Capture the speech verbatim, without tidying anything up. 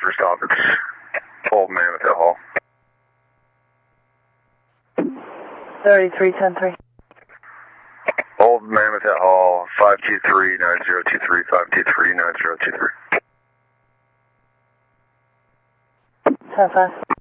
for stop. It's Old Mammoth Hall. thirty-three ten three. Old Mammoth Hall, five two three nine zero two three, five two three nine zero two three. ten five.